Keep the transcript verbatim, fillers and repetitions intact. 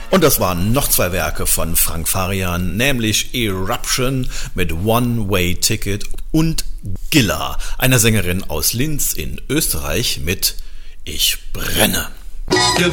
Und das waren noch zwei Werke von Frank Farian, nämlich Eruption mit One-Way Ticket und Gilla, einer Sängerin aus Linz in Österreich, mit Ich brenne.